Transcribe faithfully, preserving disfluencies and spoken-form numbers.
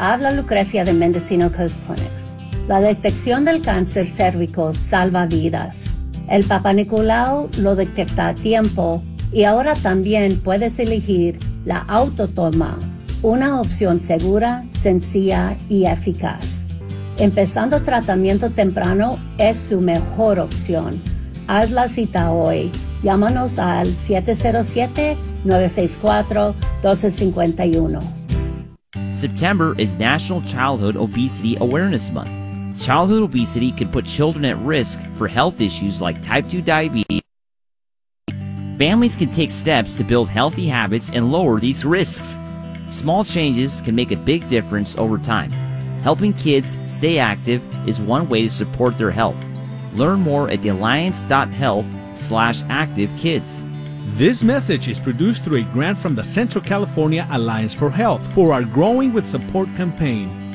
Habla Lucrecia de Mendocino Coast Clinics. La detección del cáncer cérvico salva vidas. El Papa Nicolau lo detecta a tiempo y ahora también puedes elegir la autotoma, una opción segura, sencilla y eficaz. Empezando tratamiento temprano es su mejor opción. Haz la cita hoy. Llámanos al siete cero siete, nueve seis cuatro, uno dos cinco uno. September is National Childhood Obesity Awareness Month. Childhood obesity can put children at risk for health issues like type two diabetes. Families can take steps to build healthy habits and lower these risks. Small changes can make a big difference over time. Helping kids stay active is one way to support their health. Learn more at thealliance.health slash active kids. This message is produced through a grant from the Central California Alliance for Health for our Growing with Support campaign.